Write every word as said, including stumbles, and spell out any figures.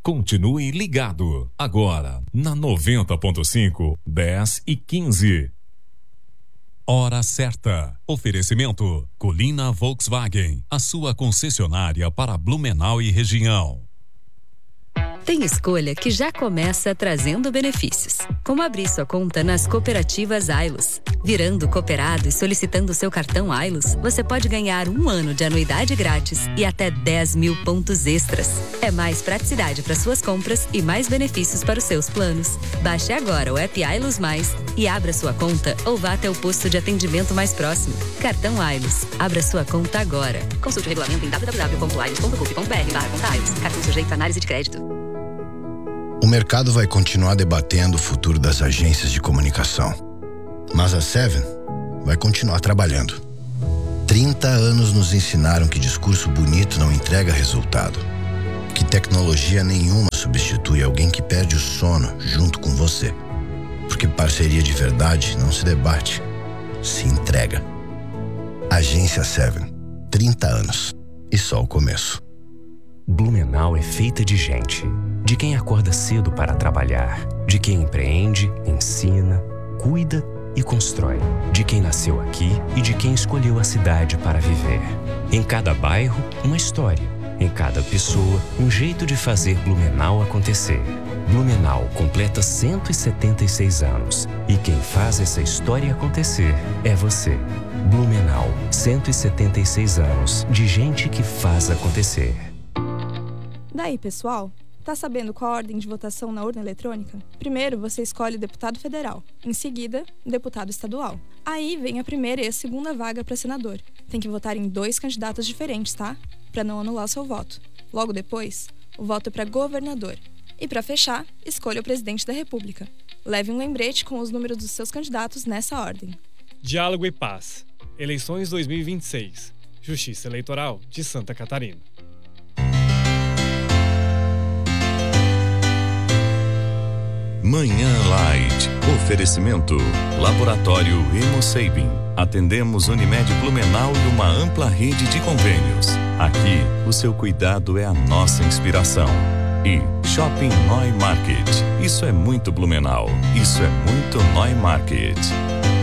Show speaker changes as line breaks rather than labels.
Continue ligado. Agora, na noventa ponto cinco, dez e quinze. Hora certa. Oferecimento Colina Volkswagen, a sua concessionária para Blumenau e região.
Tem escolha que já começa trazendo benefícios, como abrir sua conta nas cooperativas Ailos. Virando cooperado e solicitando seu cartão Ailos, você pode ganhar um ano de anuidade grátis e até dez mil pontos extras. É mais praticidade para suas compras e mais benefícios para os seus planos. Baixe agora o app Ailos Mais e abra sua conta ou vá até o posto de atendimento mais próximo. Cartão Ailos. Abra sua conta agora. Consulte o regulamento em w w w ponto ailos ponto gov ponto b r barra conta Ailos. Cartão sujeito a análise de crédito.
O mercado vai continuar debatendo o futuro das agências de comunicação. Mas a Seven vai continuar trabalhando. trinta anos nos ensinaram que discurso bonito não entrega resultado. Que tecnologia nenhuma substitui alguém que perde o sono junto com você. Porque parceria de verdade não se debate, se entrega. Agência Seven. trinta anos. E só o começo.
Blumenau é feita de gente. De quem acorda cedo para trabalhar. De quem empreende, ensina, cuida e constrói. De quem nasceu aqui e de quem escolheu a cidade para viver. Em cada bairro, uma história. Em cada pessoa, um jeito de fazer Blumenau acontecer. Blumenau completa cento e setenta e seis anos. E quem faz essa história acontecer é você. Blumenau, cento e setenta e seis anos de gente que faz acontecer.
Daí, pessoal? Tá sabendo qual a ordem de votação na urna eletrônica? Primeiro, você escolhe o deputado federal. Em seguida, o deputado estadual. Aí vem a primeira e a segunda vaga para senador. Tem que votar em dois candidatos diferentes, tá? Para não anular o seu voto. Logo depois, o voto é para governador. E para fechar, escolha o presidente da República. Leve um lembrete com os números dos seus candidatos nessa ordem.
Diálogo e Paz. Eleições dois mil e vinte e seis. Justiça Eleitoral de Santa Catarina.
Manhã Light. Oferecimento. Laboratório Hemosabin. Atendemos Unimed Blumenau e uma ampla rede de convênios. Aqui, o seu cuidado é a nossa inspiração. E Shopping Neumarkt. Isso é muito Blumenau. Isso é muito Neumarkt.